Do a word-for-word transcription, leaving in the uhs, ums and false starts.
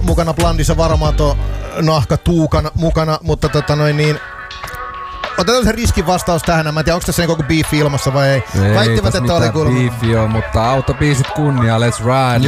mukana Blandissa Varamato, Nahka Tuukan mukana, mutta tota noin niin... Otetaan se riskin vastaus tähän. Mä en tiedä, onko tässä koko biifi ilmassa vai ei. Ei Väittivät, että oli kuulemma. Biifi on, mutta autobiisit kunnia, let's ride.